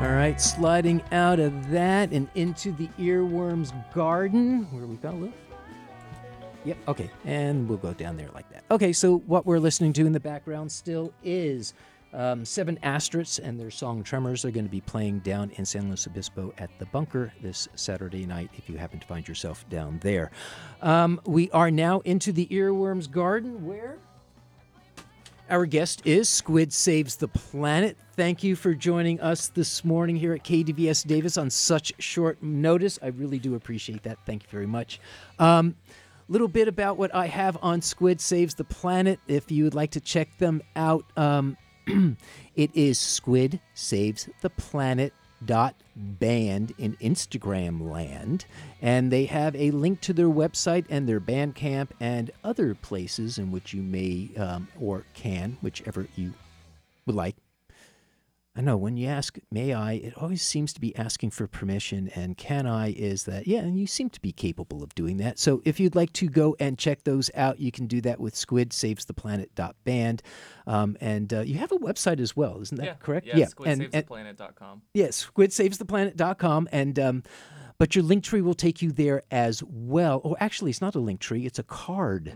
All right, sliding out of that and into the Earworms Garden, where we got a little. Yep, okay, and we'll go down there like that. Okay, so what we're listening to in the background still is Seven Asterisks and their song Tremors. They're going to be playing down in San Luis Obispo at the Bunker this Saturday night if you happen to find yourself down there. We are now into the Earworms Garden, where our guest is Squid Saves the Planet. Thank you for joining us this morning here at KDVS Davis on such short notice. I really do appreciate that. Thank you very much. Little bit about what I have on Squid Saves the Planet. If you would like to check them out, it is squidsavestheplanet.band in Instagram land, and they have a link to their website and their Bandcamp and other places in which you may or can, whichever you would like. I know when you ask, may I, it always seems to be asking for permission, and can I is that, yeah, and you seem to be capable of doing that. So if you'd like to go and check those out, you can do that with squidsavestheplanet.band. And you have a website as well, isn't that correct? Yeah, squidsavestheplanet.com. Yes, squidsavestheplanet.com. And but your link tree will take you there as well. Oh, actually, it's not a link tree. It's a card,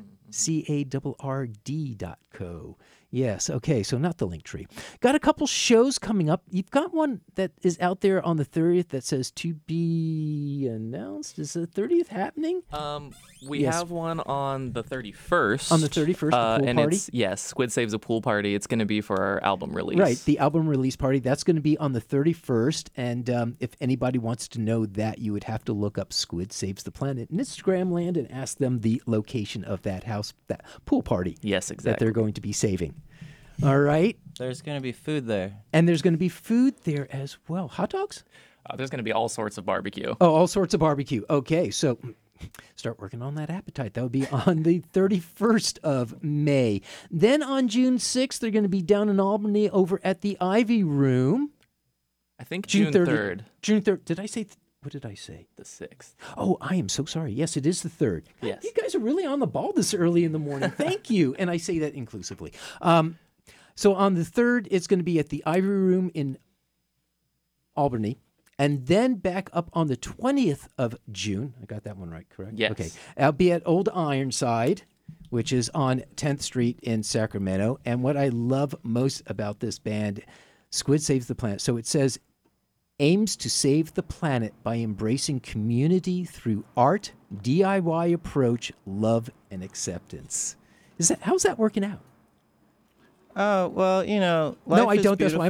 CARRD.co. Yes, okay, so not the link tree. Got a couple shows coming up. You've got one that is out there on the 30th that says to be announced. Is the 30th happening? We have one on the 31st. On the 31st, the pool and party? Yes, Squid Saves a Pool Party. It's going to be for our album release. Right, the album release party. That's going to be on the 31st. And if anybody wants to know that, you would have to look up Squid Saves the Planet in Instagram land and ask them the location of that house, that pool party. Yes, exactly. That they're going to be saving. All right. There's going to be food there. And there's going to be food there as well. Hot dogs? There's going to be all sorts of barbecue. Oh, all sorts of barbecue. Okay, so start working on that appetite. That would be on the 31st of May. Then on June 6th, they're going to be down in Albany over at the Ivy Room. I think June 3rd. June 3rd. Did I say... What did I say? The 6th. Oh, I am so sorry. Yes, it is the 3rd. Yes. You guys are really on the ball this early in the morning. Thank you. And I say that inclusively. So on the 3rd, it's going to be at the Ivy Room in Albany. And then back up on the 20th of June. I got that one right, correct? Yes. Okay. I'll be at Old Ironside, which is on 10th Street in Sacramento. And what I love most about this band, Squid Saves the Planet. So it says, aims to save the planet by embracing community through art, DIY approach, love, and acceptance. How's that working out? Oh, well, No, I don't. That's why